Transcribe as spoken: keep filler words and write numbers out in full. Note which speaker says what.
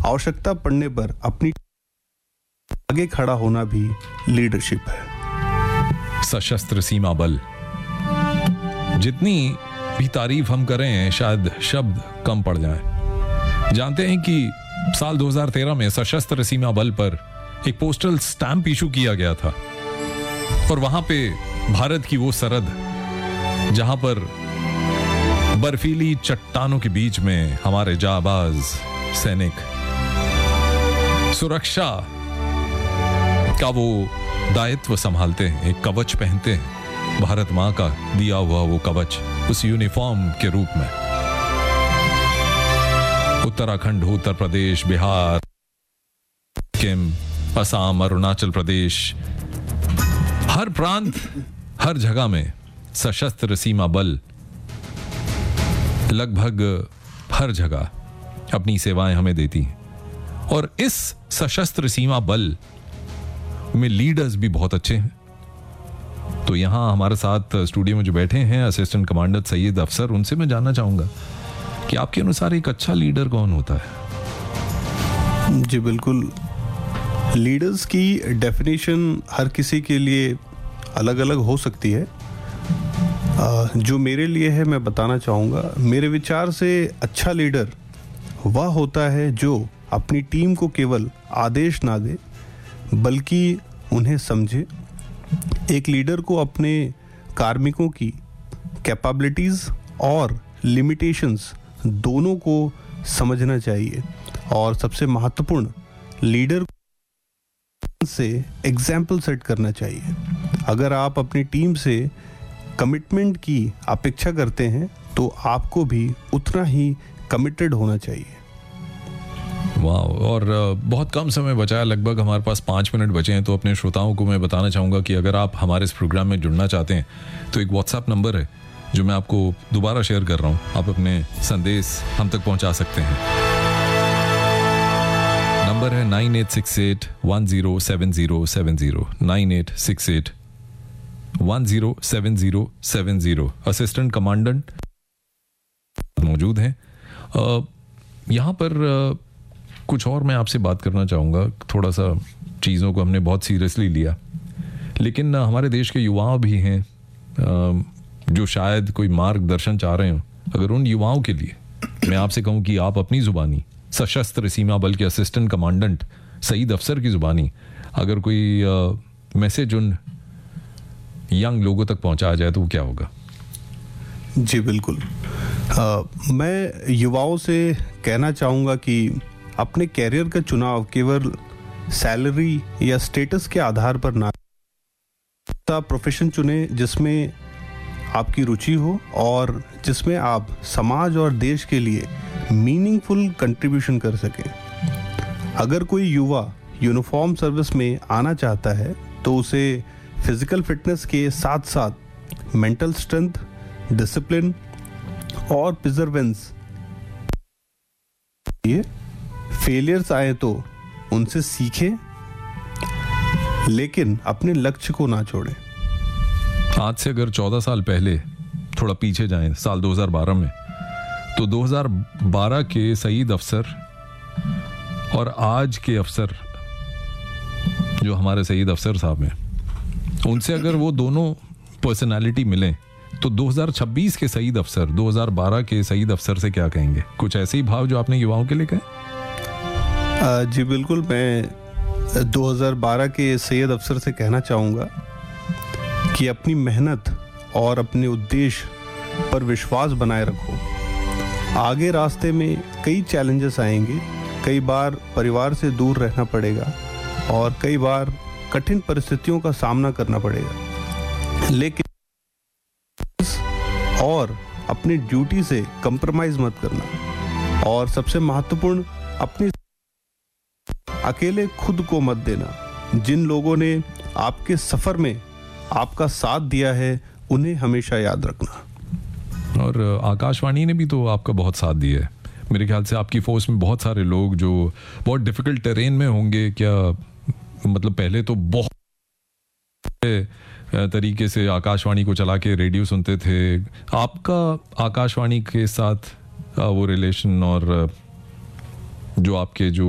Speaker 1: आवश्यकता पड़ने पर अपनी आगे खड़ा होना भी लीडरशिप है।
Speaker 2: सशस्त्र सीमा बल, जितनी भी तारीफ हम करें शायद शब्द कम पड़ जाएं। जानते हैं कि साल दो हज़ार तेरह में सशस्त्र सीमा बल पर एक पोस्टल स्टैंप इशू किया गया था और वहां पे भारत की वो सरहद जहां पर बर्फीली चट्टानों के बीच में हमारे जाबाज सैनिक सुरक्षा का वो दायित्व संभालते हैं, एक कवच पहनते हैं, भारत मां का दिया हुआ वो कवच उस यूनिफॉर्म के रूप में। उत्तराखंड, उत्तर प्रदेश, बिहार, सिक्किम, असम, अरुणाचल प्रदेश, हर प्रांत, हर जगह में सशस्त्र सीमा बल लगभग हर जगह अपनी सेवाएं हमें देती हैं। और इस सशस्त्र सीमा बल में लीडर्स भी बहुत अच्छे हैं। तो यहां हमारे साथ स्टूडियो में जो बैठे हैं असिस्टेंट कमांडर सैयद अफसर, उनसे मैं जानना चाहूंगा कि आपके अनुसार एक अच्छा लीडर कौन होता है?
Speaker 1: जी बिल्कुल, लीडर्स की डेफिनेशन हर किसी के लिए अलग अलग हो सकती है। जो मेरे लिए है मैं बताना चाहूँगा। मेरे विचार से अच्छा लीडर वह होता है जो अपनी टीम को केवल आदेश ना दे बल्कि उन्हें समझे। एक लीडर को अपने कार्मिकों की कैपेबिलिटीज़ और लिमिटेशंस दोनों को समझना चाहिए और सबसे महत्वपूर्ण, लीडर से एग्जाम्पल सेट करना चाहिए। अगर आप अपनी टीम से कमिटमेंट की अपेक्षा करते हैं तो आपको भी उतना ही कमिटेड होना चाहिए।
Speaker 2: वाह, और बहुत कम समय बचा है, लगभग हमारे पास पाँच मिनट बचे हैं। तो अपने श्रोताओं को मैं बताना चाहूँगा कि अगर आप हमारे इस प्रोग्राम में जुड़ना चाहते हैं तो एक व्हाट्सएप नंबर है जो मैं आपको दोबारा शेयर कर रहा हूँ। आप अपने संदेश हम तक पहुँचा सकते हैं। नंबर है nine eight six eight one zero seven zero seven zero, nine eight six eight one zero seven zero seven zero. Assistant commandant मौजूद हैं यहाँ पर। कुछ और मैं आपसे बात करना चाहूँगा। थोड़ा सा चीज़ों को हमने बहुत सीरियसली लिया, लेकिन हमारे देश के युवा भी हैं जो शायद कोई मार्गदर्शन चाह रहे हो। अगर उन युवाओं के लिए मैं आपसे कहूँ कि आप अपनी ज़ुबानी, सशस्त्र सीमा बल के असिस्टेंट कमांडेंट सईद अफसर की ज़ुबानी अगर कोई मैसेज उन यंग लोगों तक पहुंचाया जाए तो वो क्या होगा?
Speaker 1: जी बिल्कुल, आ, मैं युवाओं से कहना चाहूँगा कि अपने कैरियर का चुनाव केवल सैलरी या स्टेटस के आधार पर ना, प्रोफेशन चुने जिसमें आपकी रुचि हो और जिसमें आप समाज और देश के लिए मीनिंगफुल कंट्रीब्यूशन कर सकें। अगर कोई युवा यूनिफॉर्म सर्विस में आना चाहता है तो उसे फिजिकल फिटनेस के साथ साथ मेंटल स्ट्रेंथ, डिसिप्लिन और प्रिजर्वेंस, ये फेलियर्स आए तो उनसे सीखें लेकिन अपने लक्ष्य को ना छोड़ें।
Speaker 2: आज से अगर चौदह साल पहले थोड़ा पीछे जाएं, साल दो हज़ार बारह में, तो दो हज़ार बारह के सईद अफसर और आज के अफसर जो हमारे सईद अफसर साहब हैं, उनसे अगर वो दोनों पर्सनालिटी मिलें तो दो हज़ार छब्बीस के सईद अफसर दो हज़ार बारह के सईद अफसर से क्या कहेंगे? कुछ ऐसे ही भाव जो आपने युवाओं के लिए कहे?
Speaker 1: जी बिल्कुल, मैं दो हज़ार बारह के सैयद अफसर से कहना चाहूँगा कि अपनी मेहनत और अपने उद्देश्य पर विश्वास बनाए रखो। आगे रास्ते में कई चैलेंजेस आएंगे, कई बार परिवार से दूर रहना पड़ेगा और कई बार कठिन परिस्थितियों का सामना करना पड़ेगा, लेकिन और अपनी ड्यूटी से कंप्रोमाइज मत करना और सबसे महत्वपूर्ण, अपनी अकेले खुद को मत देना। जिन लोगों ने आपके सफर में आपका साथ दिया है उन्हें हमेशा याद रखना।
Speaker 2: और आकाशवाणी ने भी तो आपका बहुत साथ दिया है। मेरे ख्याल से आपकी फोर्स में बहुत सारे लोग जो बहुत डिफिकल्ट टेरेन में होंगे, क्या मतलब पहले तो बहुत तरीके से आकाशवाणी को चला के रेडियो सुनते थे। आपका आकाशवाणी के साथ वो रिलेशन और जो आपके जो